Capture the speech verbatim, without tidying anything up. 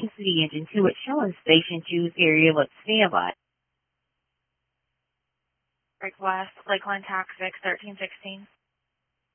the engine to its Shellen Station Choose area. Let's stand by. Request Lakeland Tax Fix thirteen sixteen.